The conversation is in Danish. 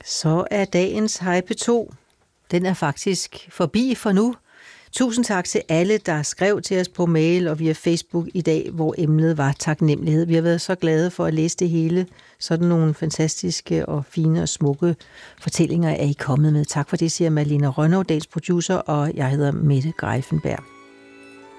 Så er dagens Hej P2. Den er faktisk forbi for nu. Tusind tak til alle, der skrev til os på mail og via Facebook i dag, hvor emnet var taknemmelighed. Vi har været så glade for at læse det hele. Sådan nogle fantastiske og fine og smukke fortællinger er I kommet med. Tak for det, siger Malene Rønnow, dagens producer, og jeg hedder Mette Greiffenberg.